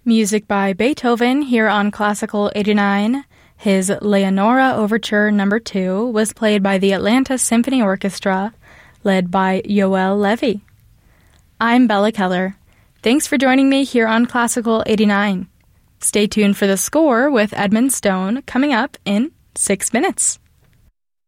Music by Beethoven here on Classical 89. His Leonora Overture No. 2 was played by the Atlanta Symphony Orchestra, led by Yoel Levy. I'm Bella Keller. Thanks for joining me here on Classical 89. Stay tuned for The Score with Edmund Stone coming up in 6 minutes.